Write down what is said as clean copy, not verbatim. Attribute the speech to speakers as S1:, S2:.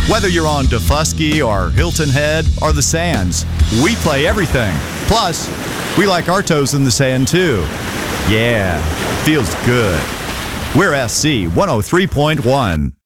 S1: Whether you're on Defusky or Hilton Head or the Sands, we play everything. Plus, we like our toes in the sand too. Yeah, feels good. We're SC 103.1.